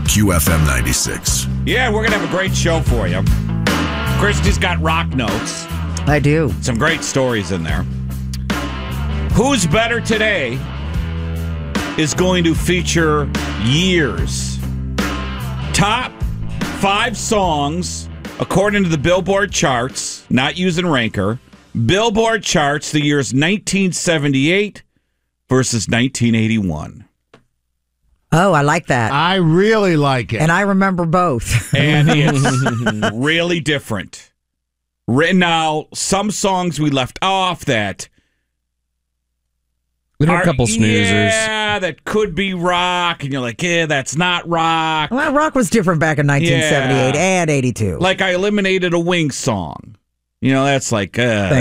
QFM 96. Yeah, we're going to have a great show for you. Christy's got rock notes. I do. Some great stories in there. Who's Better Today is going to feature years. Top 5 songs, according to the Billboard charts, not using Ranker. Billboard charts, the years 1978 versus 1981. Oh, I like that. I really like it. And I remember both. And it's really different. Now, some songs we left off that we have a couple snoozers. Yeah, that could be rock. And you're like, yeah, that's not rock. Well, rock was different back in 1978 and 82. Like I eliminated a Wings song. You know, that's like,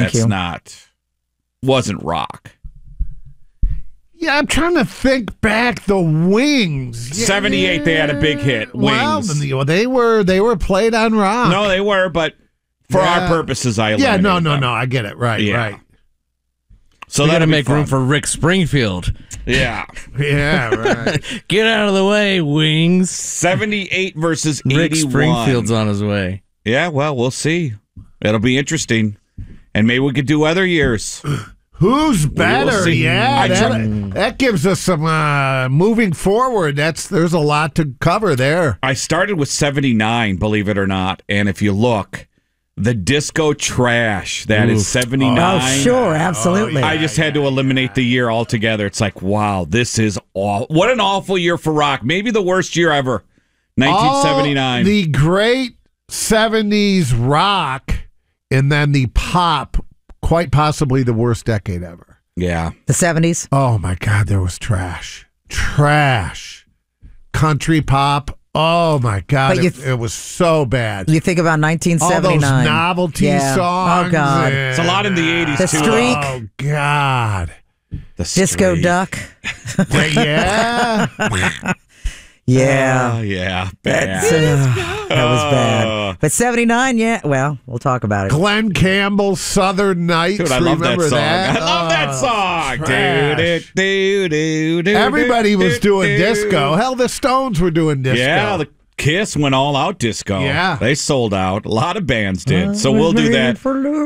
wasn't rock. Yeah, I'm trying to think back. The Wings. 78, they had a big hit. Wings. Well, they were played on rock. No, they were, but for our purposes, I eliminated them. No, I get it. Right. So we got to make fun. room for Rick Springfield. Yeah. Yeah, right. Get out of the way, Wings. 78 versus 81. Rick Springfield's on his way. Yeah, well, we'll see. It'll be interesting. And maybe we could do other years. Who's better? Yeah, that that gives us some moving forward. There's a lot to cover there. I started with 79, believe it or not. And if you look, the disco trash, that is 79. Oh, sure, absolutely. I just had to eliminate the year altogether. It's like, wow, this is awful. What an awful year for rock. Maybe the worst year ever. 1979. The great 70s rock, and then the pop, quite possibly the worst decade ever. Yeah. The 70s? Oh, my God, there was trash. Trash. Country pop. Oh, my God, it was so bad. You think about 1979. All those novelty songs. Oh, God. It's a lot in the 80s, The too. Streak. Oh, God. The Disco Streak. Duck. Yeah. Yeah. Yeah. Bad. That was bad. But 79, yeah. Well, we'll talk about it. Glenn Campbell's Southern Nights. Dude, I love that Remember song. that? I love that song. Trash. Everybody was doing disco. Hell, the Stones were doing disco. Yeah, the Kiss went all out disco. Yeah. They sold out. A lot of bands did. So we'll do that.